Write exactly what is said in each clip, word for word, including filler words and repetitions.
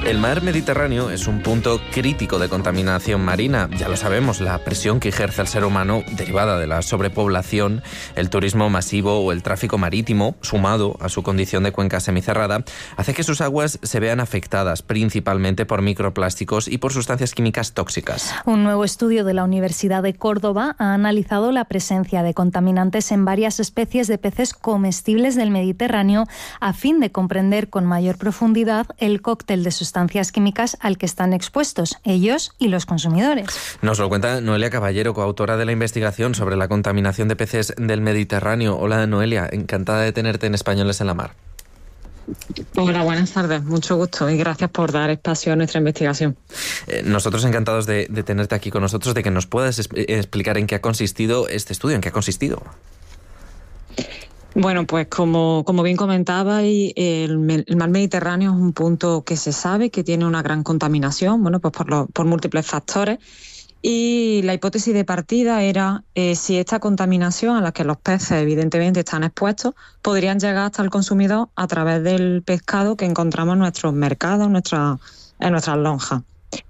El mar Mediterráneo es un punto crítico de contaminación marina. Ya lo sabemos, la presión que ejerce el ser humano, derivada de la sobrepoblación, el turismo masivo o el tráfico marítimo, sumado a su condición de cuenca semicerrada, hace que sus aguas se vean afectadas principalmente por microplásticos y por sustancias químicas tóxicas. Un nuevo estudio de la Universidad de Córdoba ha analizado la presencia de contaminantes en varias especies de peces comestibles del Mediterráneo a fin de comprender con mayor profundidad el cóctel de sustancias químicas al que están expuestos ellos y los consumidores. Nos lo cuenta Noelia Caballero, coautora de la investigación sobre la contaminación de peces del Mediterráneo. Hola Noelia, encantada de tenerte en Españoles en la Mar. Hola, buenas tardes, mucho gusto y gracias por dar espacio a nuestra investigación. Eh, nosotros encantados de, de tenerte aquí con nosotros, de que nos puedas es, explicar en qué ha consistido este estudio, en qué ha consistido. Bueno, pues como, como bien comentaba, el, el mar Mediterráneo es un punto que se sabe que tiene una gran contaminación, bueno, pues por, lo, por múltiples factores, y la hipótesis de partida era eh, si esta contaminación a la que los peces evidentemente están expuestos podrían llegar hasta el consumidor a través del pescado que encontramos en nuestros mercados, en, nuestra, en nuestras lonjas.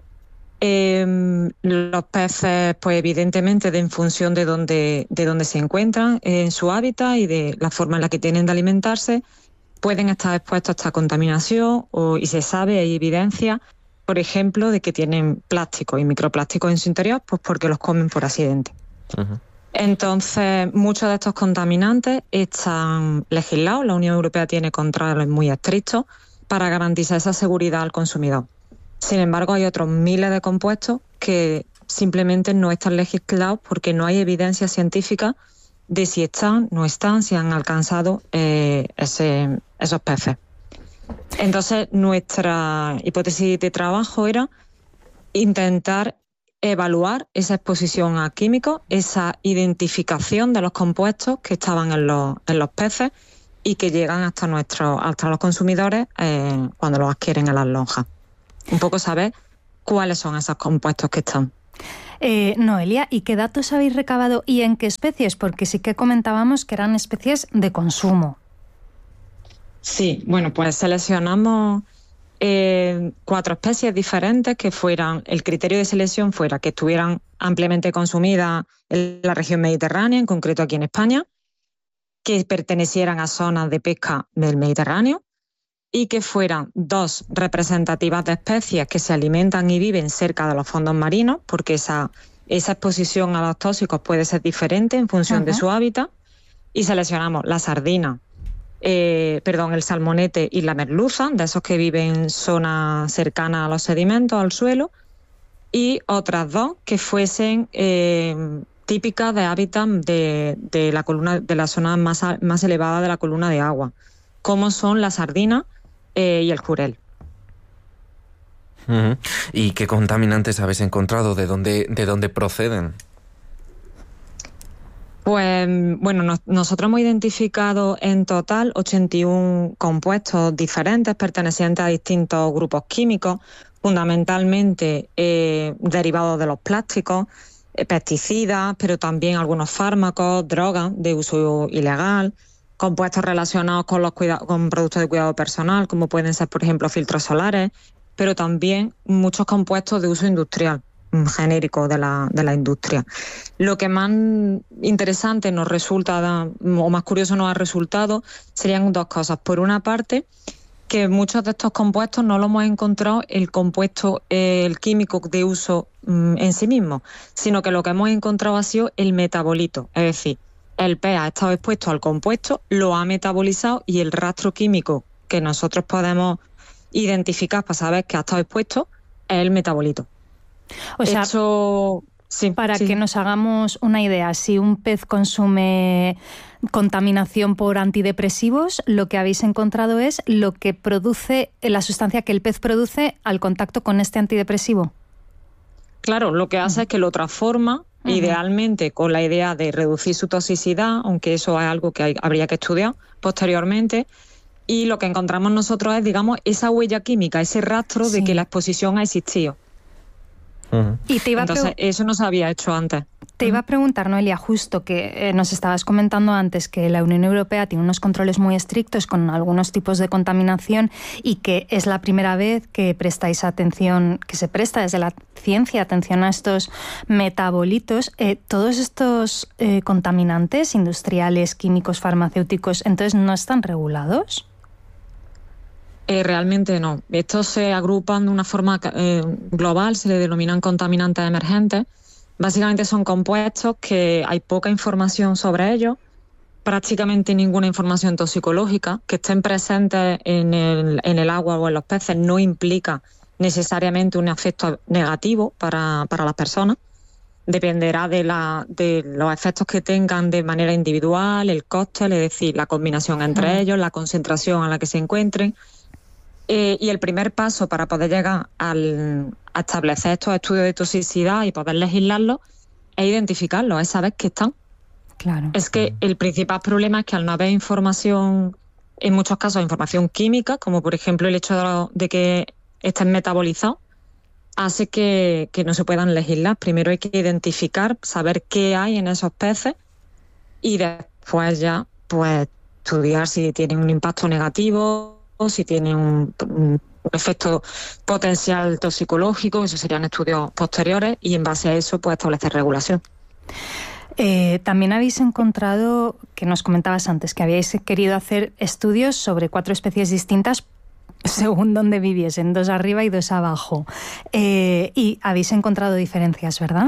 Eh, los peces, pues evidentemente, en función de dónde, de dónde se encuentran en su hábitat y de la forma en la que tienen de alimentarse, pueden estar expuestos a esta contaminación o, y se sabe, hay evidencia, por ejemplo, de que tienen plástico y microplásticos en su interior, pues porque los comen por accidente. Uh-huh. Entonces, muchos de estos contaminantes están legislados, la Unión Europea tiene controles muy estrictos para garantizar esa seguridad al consumidor. Sin embargo, hay otros miles de compuestos que simplemente no están legislados porque no hay evidencia científica de si están, no están, si han alcanzado eh, ese, esos peces. Entonces, nuestra hipótesis de trabajo era intentar evaluar esa exposición a químicos, esa identificación de los compuestos que estaban en los, en los peces y que llegan hasta, nuestro, hasta los consumidores eh, cuando los adquieren en las lonjas. Un poco saber cuáles son esos compuestos que están. Eh, Noelia, ¿y qué datos habéis recabado y en qué especies? Porque sí que comentábamos que eran especies de consumo. Sí, bueno, pues seleccionamos eh, cuatro especies diferentes que fueran, el criterio de selección fuera que estuvieran ampliamente consumidas en la región mediterránea, en concreto aquí en España, que pertenecieran a zonas de pesca del Mediterráneo, y que fueran dos representativas de especies que se alimentan y viven cerca de los fondos marinos, porque esa, esa exposición a los tóxicos puede ser diferente en función uh-huh. de su hábitat, y seleccionamos la sardina, eh, perdón, el salmonete y la merluza, de esos que viven en zonas cercanas a los sedimentos, al suelo, y otras dos que fuesen eh, típicas de hábitat de, de la columna, de la zona más, más elevada de la columna de agua, como son la sardina Eh, y el jurel. Uh-huh. ¿Y qué contaminantes habéis encontrado? ¿De dónde, de dónde proceden? Pues bueno, nos, nosotros hemos identificado en total ochenta y uno compuestos diferentes pertenecientes a distintos grupos químicos, fundamentalmente eh, derivados de los plásticos, eh, pesticidas, pero también algunos fármacos, drogas de uso ilegal, compuestos relacionados con los cuida- con productos de cuidado personal, como pueden ser, por ejemplo, filtros solares, pero también muchos compuestos de uso industrial, genérico de la, de la industria. Lo que más interesante nos resulta, o más curioso nos ha resultado, serían dos cosas. Por una parte, que muchos de estos compuestos no lo hemos encontrado el compuesto, eh, el químico de uso mm, en sí mismo, sino que lo que hemos encontrado ha sido el metabolito, es decir, el pez ha estado expuesto al compuesto, lo ha metabolizado y el rastro químico que nosotros podemos identificar para saber que ha estado expuesto es el metabolito. O sea, Esto, sí, para sí. que nos hagamos una idea, si un pez consume contaminación por antidepresivos, lo que habéis encontrado es lo que produce, la sustancia que el pez produce al contacto con este antidepresivo. Claro, lo que hace uh-huh. es que lo transforma, uh-huh. idealmente con la idea de reducir su toxicidad, aunque eso es algo que hay, habría que estudiar posteriormente, y lo que encontramos nosotros es, digamos, esa huella química, ese rastro sí. de que la exposición ha existido. Uh-huh. Y te iba Entonces, pre- eso no se había hecho antes. Te iba a preguntar, Noelia, justo que eh, nos estabas comentando antes que la Unión Europea tiene unos controles muy estrictos con algunos tipos de contaminación y que es la primera vez que prestáis atención, que se presta desde la ciencia atención a estos metabolitos. Eh, todos estos eh, contaminantes industriales, químicos, farmacéuticos, entonces ¿no están regulados? Eh, realmente no. Estos se agrupan de una forma eh, global, se le denominan contaminantes emergentes. Básicamente son compuestos que hay poca información sobre ellos, prácticamente ninguna información toxicológica. Que estén presentes en el, en el agua o en los peces no implica necesariamente un efecto negativo para, para las personas. Dependerá de, la, de los efectos que tengan de manera individual, el cóctel, es decir, la combinación entre uh-huh. ellos, la concentración a la que se encuentren. Eh, y el primer paso para poder llegar al, a establecer estos estudios de toxicidad y poder legislarlos es identificarlos, es saber qué están. Claro. Es que el principal problema es que al no haber información, en muchos casos información química, como por ejemplo el hecho de, lo, de que estén metabolizados, hace que, que no se puedan legislar. Primero hay que identificar, saber qué hay en esos peces y después ya pues estudiar si tienen un impacto negativo, si tiene un, un efecto potencial toxicológico, esos serían estudios posteriores y en base a eso pues establecer regulación. Eh, también habéis encontrado, que nos comentabas antes, que habíais querido hacer estudios sobre cuatro especies distintas según donde viviesen, dos arriba y dos abajo. Eh, y habéis encontrado diferencias, ¿verdad?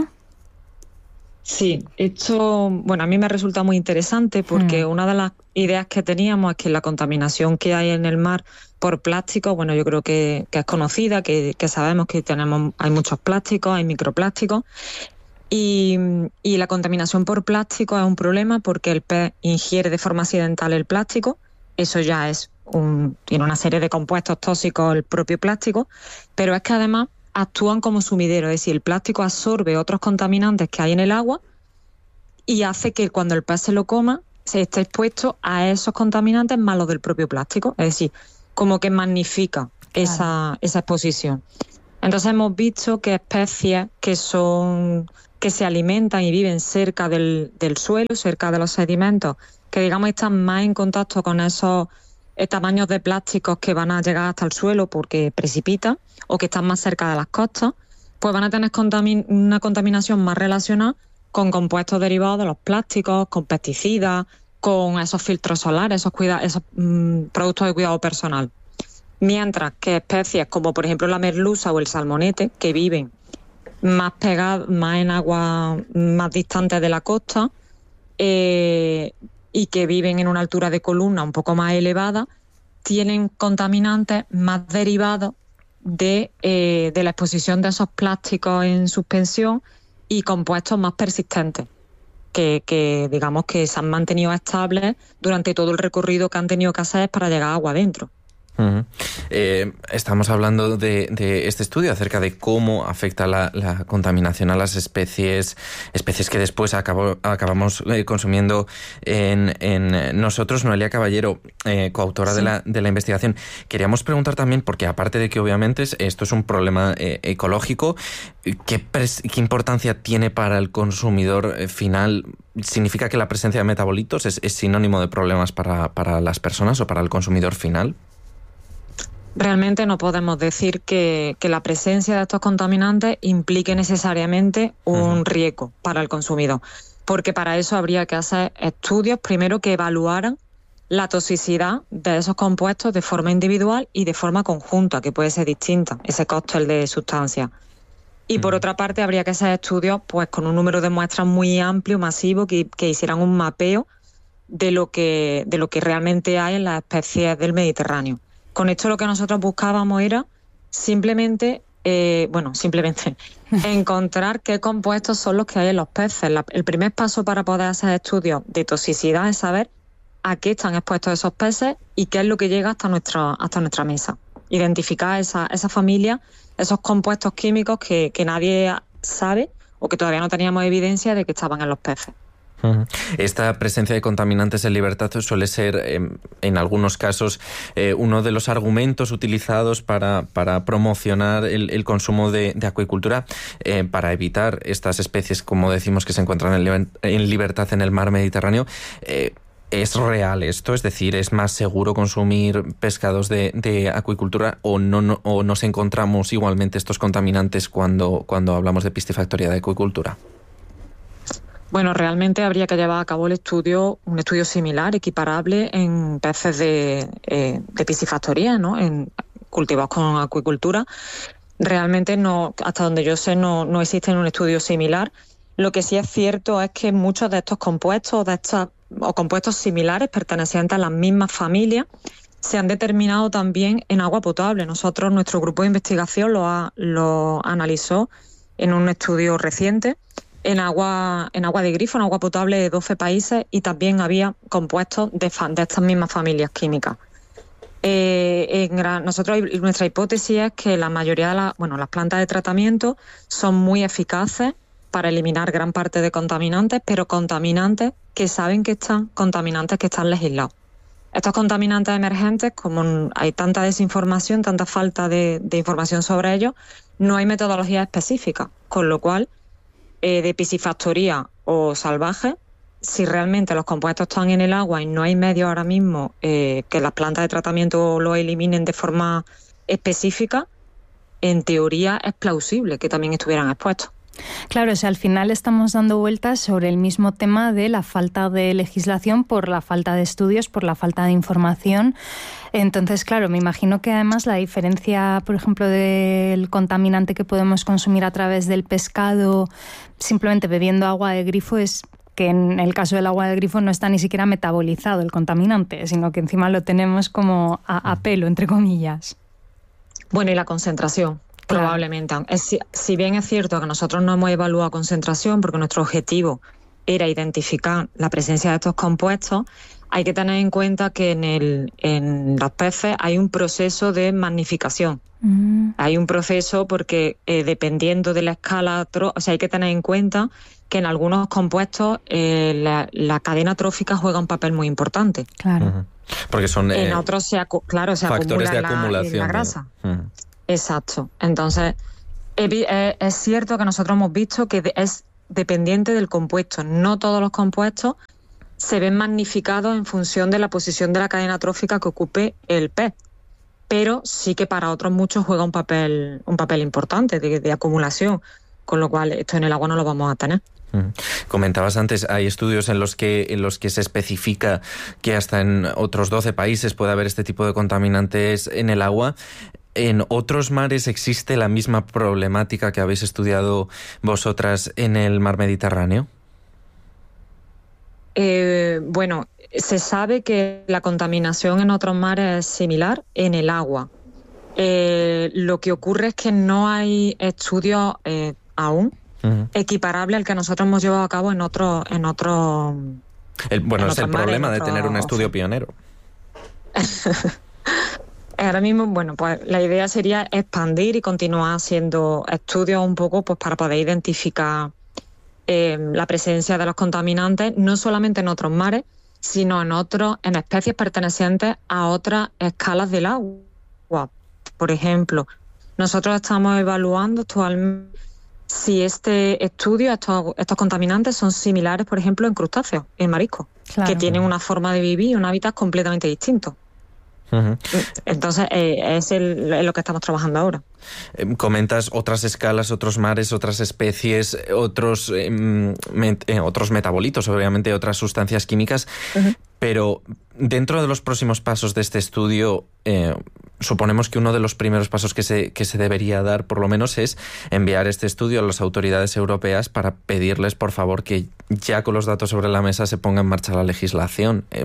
Sí, esto, bueno, a mí me resulta muy interesante porque hmm. una de las ideas que teníamos es que la contaminación que hay en el mar por plástico, bueno, yo creo que, que es conocida, que, que sabemos que tenemos, hay muchos plásticos, hay microplásticos y, y la contaminación por plástico es un problema porque el pez ingiere de forma accidental el plástico, eso ya es un, tiene una serie de compuestos tóxicos el propio plástico, pero es que además actúan como sumidero, es decir, el plástico absorbe otros contaminantes que hay en el agua y hace que cuando el pez se lo coma se esté expuesto a esos contaminantes más los del propio plástico, es decir, como que magnifica claro. esa, esa exposición. Entonces hemos visto que especies que son que se alimentan y viven cerca del, del suelo, cerca de los sedimentos, que digamos están más en contacto con esos eh, tamaños de plásticos que van a llegar hasta el suelo porque precipitan, o que están más cerca de las costas, pues van a tener contamin- una contaminación más relacionada con compuestos derivados de los plásticos, con pesticidas, con esos filtros solares, esos, cuida- esos mmm, productos de cuidado personal. Mientras que especies como por ejemplo la merluza o el salmonete, que viven más pegados, más en aguas más distantes de la costa eh, y que viven en una altura de columna un poco más elevada, tienen contaminantes más derivados De, eh, de la exposición de esos plásticos en suspensión y compuestos más persistentes que, que digamos que se han mantenido estables durante todo el recorrido que han tenido que hacer para llegar a agua adentro. Uh-huh. Eh, estamos hablando de, de este estudio acerca de cómo afecta la, la contaminación a las especies, especies que después acabo, acabamos eh, consumiendo en, en nosotros. Noelia Caballero, eh, coautora sí. de, la, de la investigación, queríamos preguntar también, porque aparte de que obviamente esto es un problema eh, ecológico, ¿qué, pres- ¿qué importancia tiene para el consumidor final? ¿Significa que la presencia de metabolitos es, es sinónimo de problemas para, para las personas o para el consumidor final? Realmente no podemos decir que, que la presencia de estos contaminantes implique necesariamente un uh-huh. riesgo para el consumidor, porque para eso habría que hacer estudios primero que evaluaran la toxicidad de esos compuestos de forma individual y de forma conjunta, que puede ser distinta, ese cóctel de sustancias. Y por uh-huh. otra parte habría que hacer estudios pues con un número de muestras muy amplio, masivo, que, que hicieran un mapeo de lo que, de lo que realmente hay en las especies del Mediterráneo. Con esto lo que nosotros buscábamos era simplemente, eh, bueno, simplemente encontrar qué compuestos son los que hay en los peces. La, el primer paso para poder hacer estudios de toxicidad es saber a qué están expuestos esos peces y qué es lo que llega hasta nuestra, hasta nuestra mesa. Identificar esa, esa familia, esos compuestos químicos que, que nadie sabe o que todavía no teníamos evidencia de que estaban en los peces. Esta presencia de contaminantes en libertad suele ser, eh, en algunos casos, eh, uno de los argumentos utilizados para, para promocionar el, el consumo de, de acuicultura, eh, para evitar estas especies, como decimos, que se encuentran en, en libertad en el mar Mediterráneo. Eh, ¿Es real esto? Es decir, ¿es más seguro consumir pescados de, de acuicultura o no, no, o nos encontramos igualmente estos contaminantes cuando, cuando hablamos de piscifactoría de acuicultura? Bueno, realmente habría que llevar a cabo el estudio, un estudio similar, equiparable en peces de, eh, de piscifactoría, ¿no? En cultivados con acuicultura. Realmente no, hasta donde yo sé, no, no existe un estudio similar. Lo que sí es cierto es que muchos de estos compuestos, de estas, o compuestos similares pertenecientes a las mismas familias, se han determinado también en agua potable. Nosotros, nuestro grupo de investigación lo, ha, lo analizó en un estudio reciente. En agua, en agua de grifo, en agua potable de doce países, y también había compuestos de, de estas mismas familias químicas. Eh, en, nosotros, nuestra hipótesis es que la mayoría de la, bueno, las plantas de tratamiento son muy eficaces para eliminar gran parte de contaminantes, pero contaminantes que saben que están, contaminantes que están legislados. Estos contaminantes emergentes, como hay tanta desinformación, tanta falta de, de información sobre ellos, no hay metodología específica, con lo cual de piscifactoría o salvaje, si realmente los compuestos están en el agua y no hay medios ahora mismo eh, que las plantas de tratamiento lo eliminen de forma específica, en teoría es plausible que también estuvieran expuestos. Claro, o sea, al final estamos dando vueltas sobre el mismo tema de la falta de legislación por la falta de estudios, por la falta de información. Entonces, claro, me imagino que además la diferencia, por ejemplo, del contaminante que podemos consumir a través del pescado simplemente bebiendo agua de grifo es que en el caso del agua del grifo no está ni siquiera metabolizado el contaminante, sino que encima lo tenemos como a, a pelo, entre comillas. Bueno, y la concentración. Claro. Probablemente. Es, si bien es cierto que nosotros no hemos evaluado concentración porque nuestro objetivo era identificar la presencia de estos compuestos, hay que tener en cuenta que en, el, en los peces hay un proceso de magnificación. Mm. Hay un proceso porque eh, dependiendo de la escala, o sea, hay que tener en cuenta que en algunos compuestos eh, la, la cadena trófica juega un papel muy importante. Claro. Uh-huh. Porque son eh, en otros se, acu- claro, se factores acumula de acumulación la, la grasa. De... Uh-huh. Exacto. Entonces, es cierto que nosotros hemos visto que es dependiente del compuesto. No todos los compuestos se ven magnificados en función de la posición de la cadena trófica que ocupe el pez, pero sí que para otros muchos juega un papel, un papel importante de, de acumulación, con lo cual esto en el agua no lo vamos a tener. Comentabas antes, hay estudios en los que en los que se especifica que hasta en otros doce países puede haber este tipo de contaminantes en el agua. ¿En otros mares existe la misma problemática que habéis estudiado vosotras en el mar Mediterráneo? Eh, bueno, se sabe que la contaminación en otros mares es similar en el agua. Eh, lo que ocurre es que no hay estudios eh, aún uh-huh. equiparables al que nosotros hemos llevado a cabo en otros en otro, el, bueno, en es el mares, problema de otro... tener un estudio pionero. Ahora mismo, bueno, pues la idea sería expandir y continuar haciendo estudios un poco pues para poder identificar eh, la presencia de los contaminantes, no solamente en otros mares, sino en otros, en especies pertenecientes a otras escalas del agua. Por ejemplo, nosotros estamos evaluando actualmente si este estudio, estos, estos contaminantes son similares, por ejemplo, en crustáceos, en mariscos, claro, que tienen una forma de vivir y un hábitat completamente distinto. Uh-huh. Entonces, eh, es el, lo que estamos trabajando ahora. Eh, comentas otras escalas, otros mares, otras especies, otros, eh, met, eh, otros metabolitos, obviamente otras sustancias químicas, uh-huh. pero dentro de los próximos pasos de este estudio, eh, suponemos que uno de los primeros pasos que se, que se debería dar, por lo menos, es enviar este estudio a las autoridades europeas para pedirles, por favor, que ya con los datos sobre la mesa se ponga en marcha la legislación. Eh,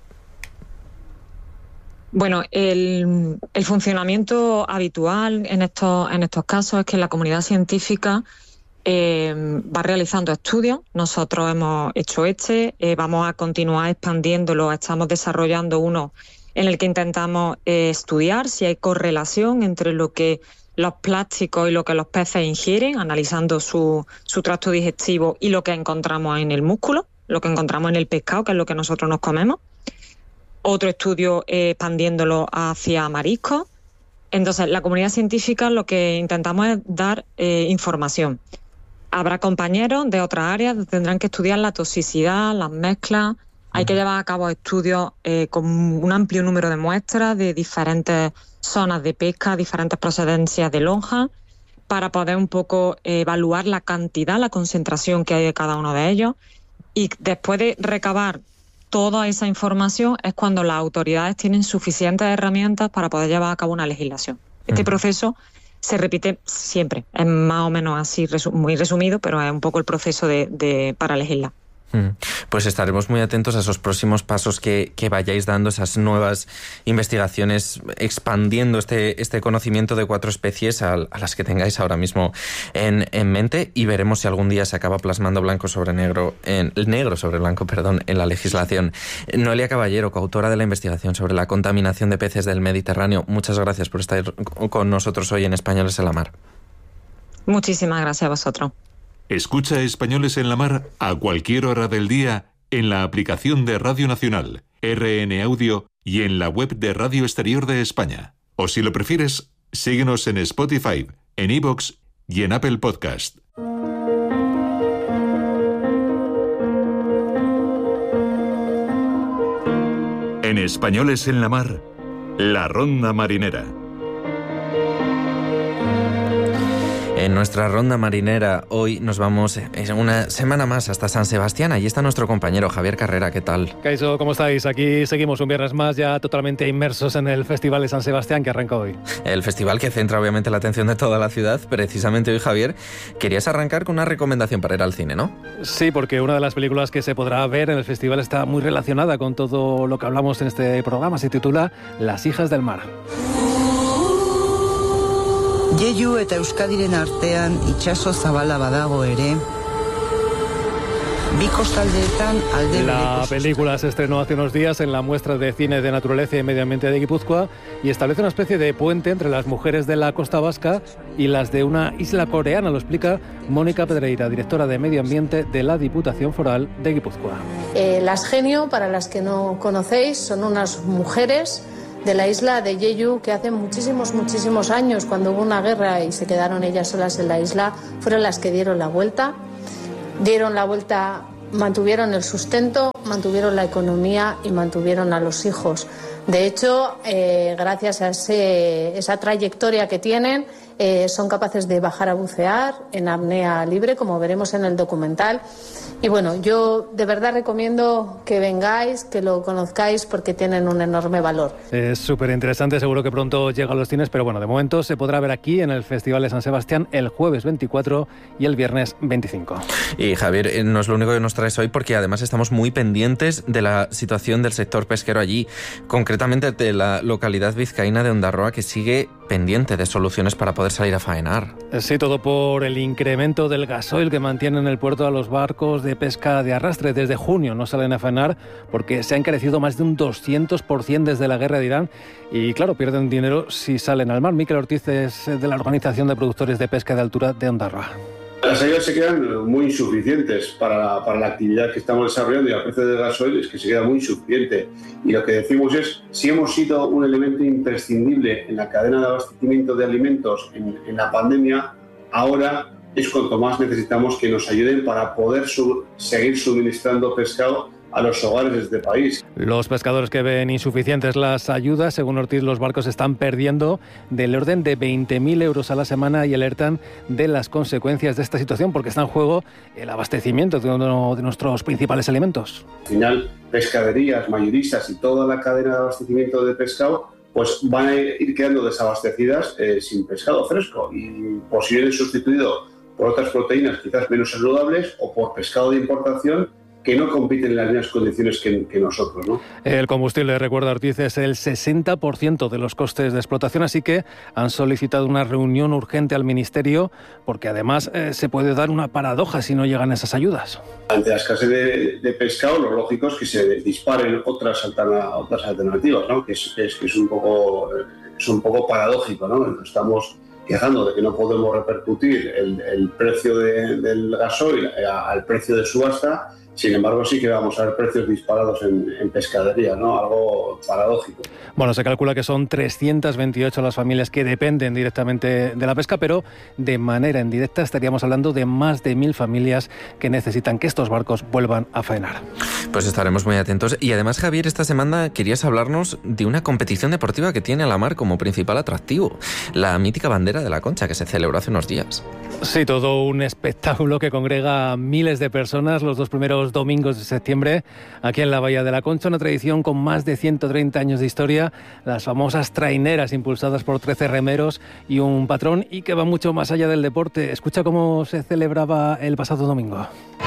Bueno, el, el funcionamiento habitual en estos, en estos casos es que la comunidad científica eh, va realizando estudios. Nosotros hemos hecho este, eh, vamos a continuar expandiéndolo. Estamos desarrollando uno en el que intentamos eh, estudiar si hay correlación entre lo que los plásticos y lo que los peces ingieren, analizando su, su tracto digestivo y lo que encontramos en el músculo. lo que encontramos en el pescado, que es lo que nosotros nos comemos. Otro estudio eh, expandiéndolo hacia mariscos. Entonces, la comunidad científica lo que intentamos es dar eh, información. Habrá compañeros de otras áreas que tendrán que estudiar la toxicidad, las mezclas. Hay que llevar a cabo estudios eh, con un amplio número de muestras de diferentes zonas de pesca, diferentes procedencias de lonja, para poder un poco eh, evaluar la cantidad, la concentración que hay de cada uno de ellos. Y después de recabar toda esa información es cuando las autoridades tienen suficientes herramientas para poder llevar a cabo una legislación. Este mm. proceso se repite siempre, es más o menos así, resu- muy resumido, pero es un poco el proceso de, de para legislar. Pues estaremos muy atentos a esos próximos pasos que, que vayáis dando, esas nuevas investigaciones, expandiendo este, este conocimiento de cuatro especies a, a las que tengáis ahora mismo en, en mente, y veremos si algún día se acaba plasmando blanco sobre negro, en, negro sobre blanco, perdón, en la legislación. Noelia Caballero, coautora de la investigación sobre la contaminación de peces del Mediterráneo, muchas gracias por estar con nosotros hoy en Españoles en la Mar. Muchísimas gracias a vosotros. Escucha Españoles en la Mar a cualquier hora del día en la aplicación de Radio Nacional, R N Audio y en la web de Radio Exterior de España. O si lo prefieres, síguenos en Spotify, en iVoox y en Apple Podcast. En Españoles en la Mar, la Ronda Marinera. En nuestra ronda marinera hoy nos vamos una semana más hasta San Sebastián. Allí está nuestro compañero Javier Carrera. ¿Qué tal? Kaiso, ¿cómo estáis? Aquí seguimos un viernes más ya totalmente inmersos en el Festival de San Sebastián que arranca hoy. El festival que centra obviamente la atención de toda la ciudad. Precisamente hoy, Javier, querías arrancar con una recomendación para ir al cine, ¿no? Sí, porque una de las películas que se podrá ver en el festival está muy relacionada con todo lo que hablamos en este programa. Se titula Las hijas del mar. Jeju eta Euskadiren artean itsaso zabala badago ere. Bi kostaldeetan alde La película se estrenó hace unos días en la muestra de cine de naturaleza y medio ambiente de Guipúzcoa y establece una especie de puente entre las mujeres de la costa vasca y las de una isla coreana. Lo explica Mónica Pedreira, directora de Medio Ambiente de la Diputación Foral de Guipúzcoa. Eh, las Genio, para las que no conocéis, son unas mujeres de la isla de Jeju que hace muchísimos, muchísimos años, cuando hubo una guerra y se quedaron ellas solas en la isla, fueron las que dieron la vuelta. Dieron la vuelta, mantuvieron el sustento, mantuvieron la economía y mantuvieron a los hijos. De hecho, eh, gracias a ese, esa trayectoria que tienen, eh, son capaces de bajar a bucear en apnea libre, como veremos en el documental. Y bueno, yo de verdad recomiendo que vengáis, que lo conozcáis, porque tienen un enorme valor. Es súper interesante, seguro que pronto llega a los cines, pero bueno, de momento se podrá ver aquí en el Festival de San Sebastián el jueves veinticuatro y el viernes veinticinco. Y Javier, no es lo único que nos traes hoy, porque además estamos muy pendientes de la situación del sector pesquero allí, concretamente de la localidad vizcaína de Ondarroa, que sigue pendiente de soluciones para poder salir a faenar. Sí, todo por el incremento del gasoil que mantiene en el puerto a los barcos de pesca de arrastre. Desde junio no salen a faenar porque se ha encarecido más de un doscientos por ciento desde la guerra de Irán y claro, pierden dinero si salen al mar. Miquel Ortiz es de la Organización de Productores de Pesca de Altura de Ondarroa. Las ayudas se quedan muy insuficientes para la, para la actividad que estamos desarrollando y el precio del gasoil es que se queda muy insuficiente. Y lo que decimos es, si hemos sido un elemento imprescindible en la cadena de abastecimiento de alimentos en, en la pandemia, ahora es cuanto más necesitamos que nos ayuden para poder su, seguir suministrando pescado a los hogares de este país. Los pescadores que ven insuficientes las ayudas, según Ortiz, los barcos están perdiendo del orden de veinte mil euros a la semana y alertan de las consecuencias de esta situación porque está en juego el abastecimiento de uno de nuestros principales alimentos. Al final, pescaderías, mayoristas y toda la cadena de abastecimiento de pescado pues van a ir quedando desabastecidas eh, sin pescado fresco y posiblemente sustituido por otras proteínas quizás menos saludables o por pescado de importación que no compiten en las mismas condiciones que, que nosotros, ¿no? El combustible, recuerda Ortiz, es el sesenta por ciento de los costes de explotación, así que han solicitado una reunión urgente al Ministerio porque además eh, se puede dar una paradoja si no llegan esas ayudas. Ante la escasez de, de pescado, lo lógico es que se disparen otras, alterna, otras alternativas, ¿no? Que es, es, que es, un poco, es un poco paradójico, ¿no? Estamos quejando de que no podemos repercutir el, el precio de, del gasoil al precio de subasta, Sin embargo, sí que vamos a ver precios disparados en, en pescadería, ¿no? Algo paradójico. Bueno, se calcula que son trescientas veintiocho las familias que dependen directamente de la pesca, pero de manera indirecta estaríamos hablando de más de mil familias que necesitan que estos barcos vuelvan a faenar. Pues estaremos muy atentos. Y además, Javier, esta semana querías hablarnos de una competición deportiva que tiene a la mar como principal atractivo, la mítica bandera de la Concha, que se celebró hace unos días. Sí, todo un espectáculo que congrega a miles de personas los dos primeros domingos de septiembre aquí en la Bahía de la Concha, una tradición con más de ciento treinta años de historia, las famosas traineras impulsadas por trece remeros y un patrón, y que va mucho más allá del deporte. Escucha cómo se celebraba el pasado domingo.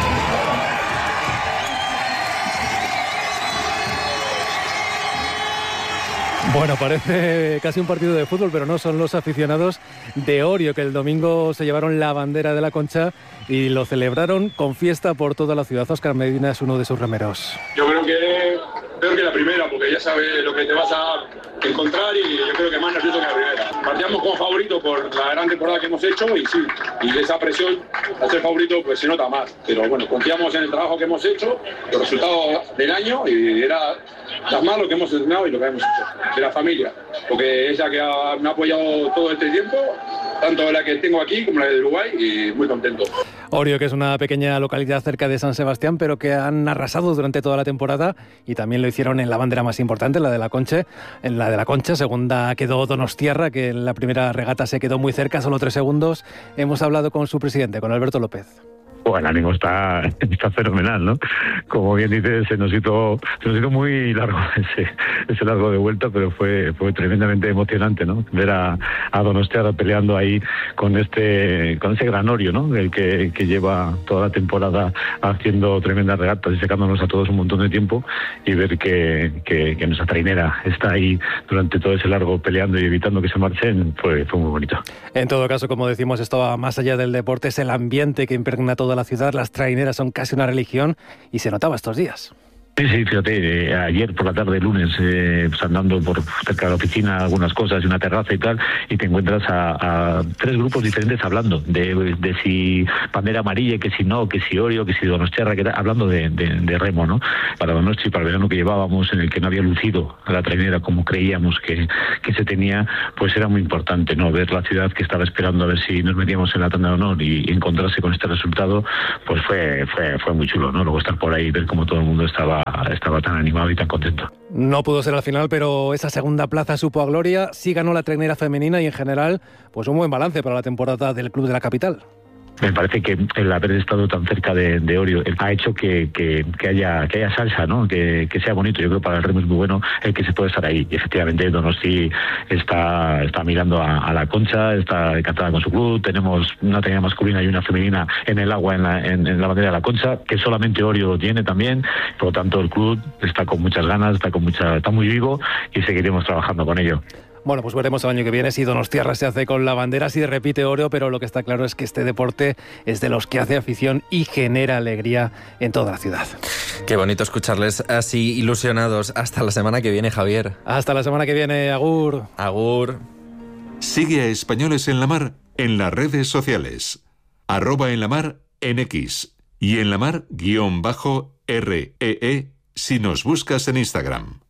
Bueno, parece casi un partido de fútbol, pero no, son los aficionados de Orio que el domingo se llevaron la bandera de la Concha y lo celebraron con fiesta por toda la ciudad. Óscar Medina es uno de sus remeros. Yo creo que peor que la primera, porque ya sabes lo que te vas a encontrar y yo creo que más nervioso que la primera. Partíamos como favorito por la gran temporada que hemos hecho y sí, y esa presión al ser favorito pues se nota más. Pero bueno, confiamos en el trabajo que hemos hecho, los resultados del año, y era las más lo que hemos entrenado y lo que hemos hecho. De la familia, porque es la que ha, me ha apoyado todo este tiempo, tanto la que tengo aquí como la de Uruguay, y muy contento. Orio, que es una pequeña localidad cerca de San Sebastián, pero que han arrasado durante toda la temporada y también lo hicieron en la bandera más importante, la de la Concha. En la de la Concha, segunda quedó Donostiarra, que en la primera regata se quedó muy cerca, solo tres segundos. Hemos hablado con su presidente, con Alberto López. Bueno, el ánimo está, está fenomenal, ¿no? Como bien dices, se nos hizo, se nos hizo muy largo ese, ese largo de vuelta, pero fue, fue tremendamente emocionante, ¿no? Ver a, a Donostiarra peleando ahí con este, con ese gran Orio, ¿no? El que, que lleva toda la temporada haciendo tremendas regatas y sacándonos a todos un montón de tiempo, y ver que, que, que nuestra trainera está ahí durante todo ese largo peleando y evitando que se marchen, fue, fue muy bonito. En todo caso, como decimos, esto va más allá del deporte, es el ambiente que impregna todo la ciudad. Las traineras son casi una religión y se notaba estos días. Sí, sí, fíjate, eh, ayer por la tarde, lunes, eh, pues andando por cerca de la oficina, algunas cosas, y una terraza y tal, y te encuentras a, a tres grupos diferentes hablando de, de si bandera amarilla, que si no, que si Orio, que si Donostiarra, que hablando de, de, de remo, ¿no? Para Donosti, para el verano que llevábamos, en el que no había lucido a la trainera como creíamos que, que se tenía, pues era muy importante, ¿no? Ver la ciudad que estaba esperando a ver si nos metíamos en la tanda de honor y, y encontrarse con este resultado, pues fue, fue, fue muy chulo, ¿no? Luego estar por ahí y ver cómo todo el mundo estaba estaba tan animado y tan contento. No pudo ser al final, pero esa segunda plaza supo a gloria. Sí ganó la trainera femenina y en general, pues un buen balance para la temporada del club de la capital. Me parece que el haber estado tan cerca de, de Orio ha hecho que, que, que haya que haya salsa, ¿no? Que, que sea bonito. Yo creo que para el remo es muy bueno el que se puede estar ahí. Y efectivamente Donosti está, está mirando a, a la Concha, está encantada con su club. Tenemos una trainera masculina y una femenina en el agua, en la, en, en la bandera de la Concha, que solamente Orio tiene también. Por lo tanto, el club está con muchas ganas, está con mucha, está muy vivo, y seguiremos trabajando con ello. Bueno, pues veremos el año que viene si Donostiarra se hace con la bandera, si repite Orio, pero lo que está claro es que este deporte es de los que hace afición y genera alegría en toda la ciudad. Qué bonito escucharles así ilusionados. Hasta la semana que viene, Javier. Hasta la semana que viene, agur. Agur. Sigue a Españoles en la Mar en las redes sociales. Arroba en la mar en X y en la mar guión bajo R E E si nos buscas en Instagram.